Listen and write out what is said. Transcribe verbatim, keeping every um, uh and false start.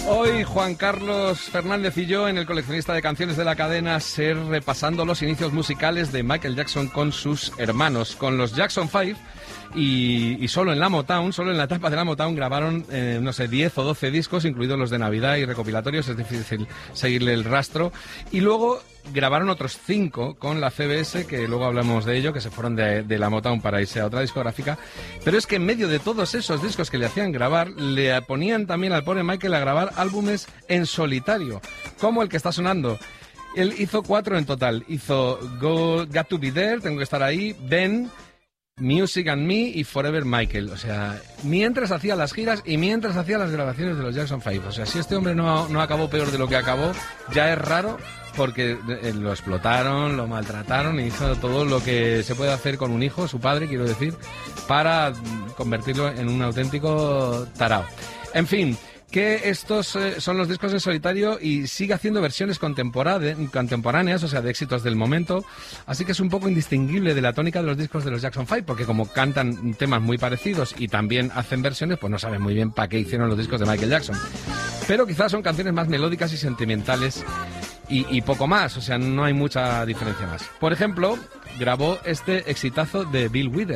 Hoy Juan Carlos Fernández y yo en El Coleccionista de Canciones de la Cadena SER repasando los inicios musicales de Michael Jackson con sus hermanos, con los Jackson Five. Y, y solo en la Motown, solo en la etapa de la Motown grabaron, eh, no sé, diez o doce discos, incluidos los de Navidad y recopilatorios, es difícil seguirle el rastro. Y luego grabaron otros cinco con la C B S, que luego hablamos de ello, que se fueron de, de la Motown para irse a otra discográfica. Pero es que en medio de todos esos discos que le hacían grabar, le ponían también al pobre Michael a grabar álbumes en solitario, como el que está sonando. Él hizo cuatro en total. Hizo Go, Got to Be There, Tengo que estar ahí, Ben, Music and Me y Forever Michael. O sea, mientras hacía las giras y mientras hacía las grabaciones de los Jackson Five. O sea, si este hombre no, no acabó peor de lo que acabó, ya es raro, porque lo explotaron, lo maltrataron y hizo todo lo que se puede hacer con un hijo, su padre, quiero decir, para convertirlo en un auténtico tarao. En fin, que estos eh, son los discos en solitario y sigue haciendo versiones contemporáneas, o sea, de éxitos del momento, así que es un poco indistinguible de la tónica de los discos de los Jackson Five, porque como cantan temas muy parecidos y también hacen versiones, pues no saben muy bien para qué hicieron los discos de Michael Jackson. Pero quizás son canciones más melódicas y sentimentales y, y poco más, o sea, no hay mucha diferencia más. Por ejemplo, grabó este exitazo de Bill Withers.